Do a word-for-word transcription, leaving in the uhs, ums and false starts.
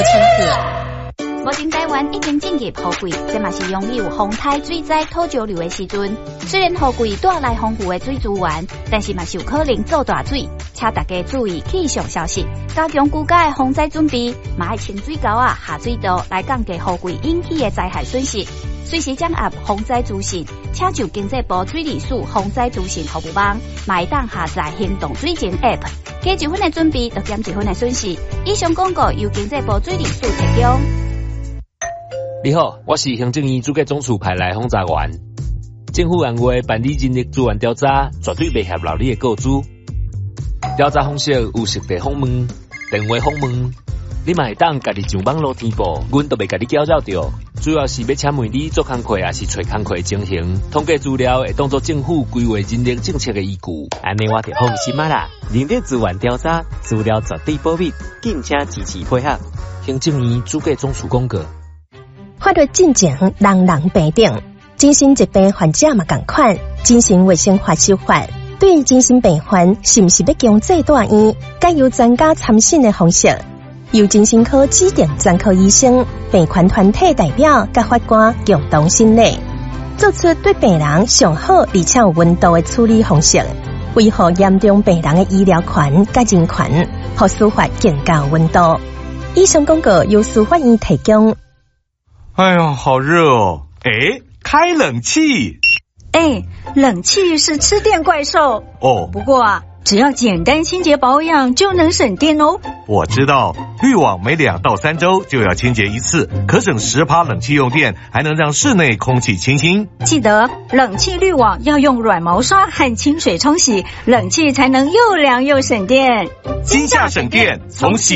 清楚。目前台湾已经进入雨季，这嘛是容易有风台、水灾、土石流的时阵。虽然雨季带来丰富的水资源，但是嘛是有可能造大水，请大家注意气象消息，加强居家的防灾准备，嘛要清水沟啊、下水道来降低雨季引起的灾害损失。随时掌握防灾资讯，请就经济部水利署防灾资讯服务网，买当下载行动水情 App， 加一分的准备，就减一分的损失。以上广告由经济部水利署提供。 你好，我是行政院主计总署派来轰炸员。政府按月办理人力资源调查，绝对袂合劳你的告知。调查方式有实地访问、电话访问，你嘛会当家己上网络填报，阮都袂家己搅扰着。主要是要请问你做工课，也是找工课情形，统计资料会当作政府规划人力政策的依据。 安尼我就放心啊啦！人力资源调查资料绝对保密，敬请支持配合。 行政院主计总署公告。 法律进前人人平等，精神疾病患者嘛同款。精神卫生法修法对精神病患是不是要强制住院，该由专家参审的方式，由精神科指定专科医生、病患团体代表甲法官共同审理，做出对病人上好而且有温度的处理方式，维护严重病人的医疗权甲人权，互司法更加温度。以上广告由司法院提供。 哎呀，好热哦！哎，开冷气。 哎，冷气是吃电怪兽哦。 不过啊，只要简单清洁保养就能省电哦。 我知道，滤网每两到三周就要清洁一次，可省十趴冷气用电，还能让室内空气清新。 记得冷气滤网要用软毛刷和清水冲洗，冷气才能又凉又省电。 今夏省电，从洗